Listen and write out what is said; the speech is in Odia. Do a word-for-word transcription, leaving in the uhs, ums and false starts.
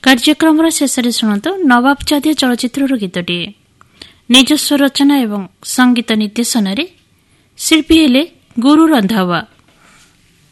କାର୍ଯ୍ୟକ୍ରମର ଶେଷରେ ଶୁଣନ୍ତୁ ନବାବ ଜାତୀୟ ଚଳଚ୍ଚିତ୍ରର ଗୀତଟିଏ। ନିଜସ୍ୱ ରଚନା ଏବଂ ସଙ୍ଗୀତ ନିର୍ଦ୍ଦେଶନାରେ ଶିଳ୍ପୀ ହେଲେ ଗୁରୁ ରନ୍ଧାୱା।